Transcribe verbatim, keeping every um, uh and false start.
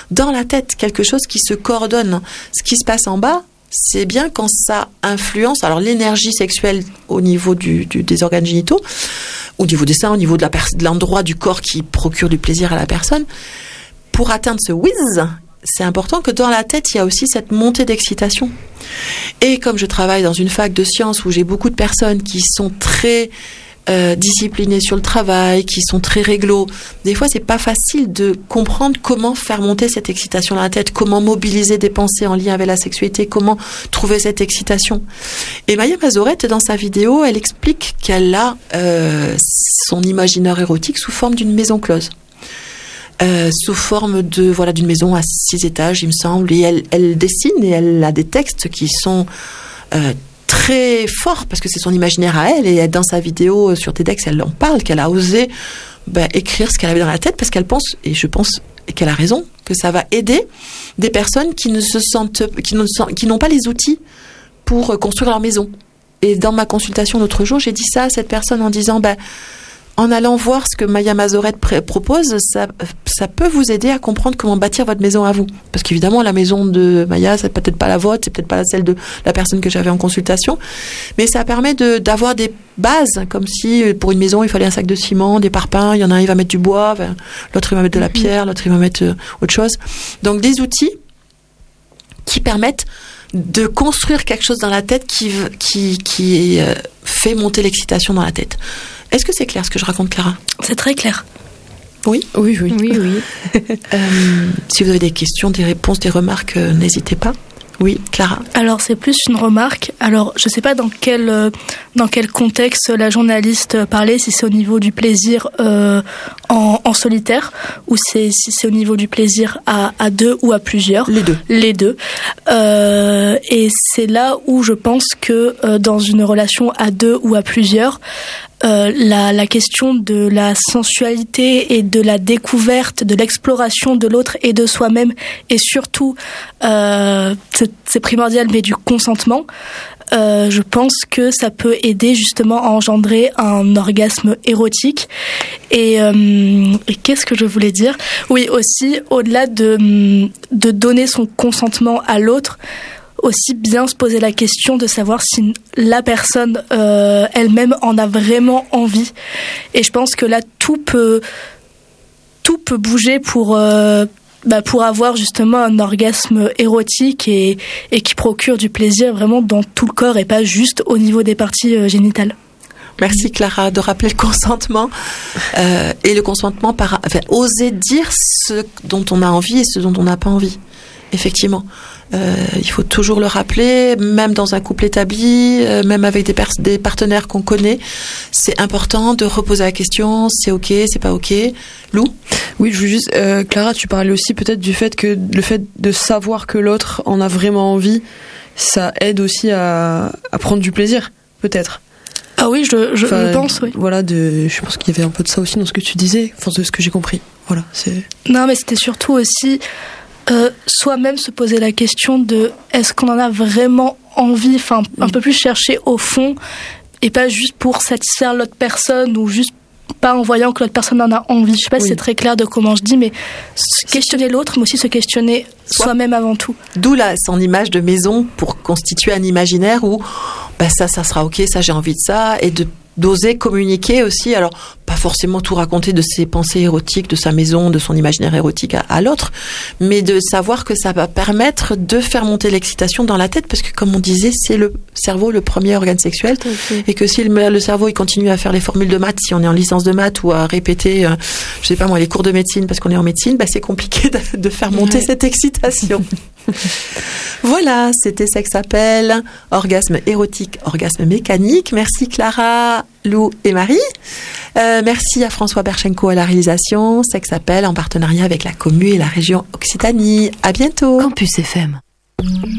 dans la tête, quelque chose qui se coordonne. Ce qui se passe en bas, c'est bien quand ça influence, alors l'énergie sexuelle au niveau du, du, des organes génitaux, au niveau des seins, au niveau de, la pers- de l'endroit du corps qui procure du plaisir à la personne. Pour atteindre ce whiz, c'est important que dans la tête, il y a aussi cette montée d'excitation. Et comme je travaille dans une fac de sciences où j'ai beaucoup de personnes qui sont très euh, disciplinées sur le travail, qui sont très réglo, des fois, c'est pas facile de comprendre comment faire monter cette excitation dans la tête, comment mobiliser des pensées en lien avec la sexualité, comment trouver cette excitation. Et Maya Mazorette, dans sa vidéo, elle explique qu'elle a euh, son imaginaire érotique sous forme d'une maison close. Euh, sous forme de voilà d'une maison à six étages, il me semble, et elle, elle dessine et elle a des textes qui sont euh, très forts parce que c'est son imaginaire à elle, et dans sa vidéo sur TEDx, elle en parle, qu'elle a osé bah, écrire ce qu'elle avait dans la tête parce qu'elle pense, et je pense et qu'elle a raison, que ça va aider des personnes qui ne se sentent, qui, ne, qui n'ont pas les outils pour construire leur maison. Et dans ma consultation l'autre jour, j'ai dit ça à cette personne en disant bah en allant voir ce que Maya Mazorette pr- propose, ça, ça peut vous aider à comprendre comment bâtir votre maison à vous. Parce qu'évidemment, la maison de Maya, c'est peut-être pas la vôtre, c'est peut-être pas celle de la personne que j'avais en consultation, mais ça permet de, d'avoir des bases, comme si pour une maison, il fallait un sac de ciment, des parpaings, il y en a un, il va mettre du bois, l'autre, il va mettre de la pierre, l'autre, il va mettre autre chose. Donc, des outils qui permettent de construire quelque chose dans la tête qui, qui, qui euh, fait monter l'excitation dans la tête. Est-ce que c'est clair ce que je raconte, Clara ? C'est très clair. Oui ? Oui, oui. Oui, oui. euh, si vous avez des questions, des réponses, des remarques, euh, n'hésitez pas. Oui, Clara. Alors, c'est plus une remarque. Alors, je ne sais pas dans quel, euh, dans quel contexte la journaliste parlait, si c'est au niveau du plaisir euh, en, en solitaire, ou c'est, si c'est au niveau du plaisir à, à deux ou à plusieurs. Les deux. Les deux. Euh, et c'est là où je pense que euh, dans une relation à deux ou à plusieurs, Euh, la, la question de la sensualité et de la découverte, de l'exploration de l'autre et de soi-même, et surtout, euh, c'est, c'est primordial, mais du consentement, euh, je pense que ça peut aider justement à engendrer un orgasme érotique. Et, euh, et qu'est-ce que je voulais dire ? Oui, aussi, au-delà de, de donner son consentement à l'autre, aussi bien se poser la question de savoir si la personne euh, elle-même en a vraiment envie. Et je pense que là, tout peut, tout peut bouger pour, euh, bah, pour avoir justement un orgasme érotique et, et qui procure du plaisir vraiment dans tout le corps et pas juste au niveau des parties euh, génitales. Merci Clara de rappeler le consentement euh, et le consentement par enfin, oser dire ce dont on a envie et ce dont on n'a pas envie. Effectivement, euh, il faut toujours le rappeler, même dans un couple établi, euh, même avec des, pers- des partenaires qu'on connaît, c'est important de reposer la question, c'est ok, c'est pas ok. Lou ? Oui, je veux juste, euh, Clara, tu parlais aussi peut-être du fait que le fait de savoir que l'autre en a vraiment envie, ça aide aussi à, à prendre du plaisir, peut-être. Ah oui, je, je, enfin, je pense, oui. Voilà, de, je pense qu'il y avait un peu de ça aussi dans ce que tu disais, enfin de ce que j'ai compris. Voilà, c'est. Non, mais c'était surtout aussi euh, soi-même se poser la question de est-ce qu'on en a vraiment envie, enfin un mmh. peu plus chercher au fond et pas juste pour satisfaire l'autre personne ou juste pas en voyant que l'autre personne en a envie. Je sais pas oui. si c'est très clair de comment je dis, mais questionner l'autre, mais aussi se questionner Soit. soi-même avant tout. D'où là son image de maison pour constituer un imaginaire où bah ça, ça sera ok, ça j'ai envie de ça, et de d'oser communiquer aussi, alors pas forcément tout raconter de ses pensées érotiques, de sa maison, de son imaginaire érotique à, à l'autre, mais de savoir que ça va permettre de faire monter l'excitation dans la tête, parce que comme on disait, c'est le cerveau le premier organe sexuel, et que si le, le cerveau il continue à faire les formules de maths, si on est en licence de maths, ou à répéter, euh, je sais pas moi, les cours de médecine parce qu'on est en médecine, bah c'est compliqué de, de faire monter ouais. cette excitation. Voilà, c'était Sex Appel, orgasme érotique, orgasme mécanique. Merci Clara, Lou et Marie. Euh, merci à François Berchenko à la réalisation. Sex Appel en partenariat avec la Commu et la région Occitanie. À bientôt. Campus F M.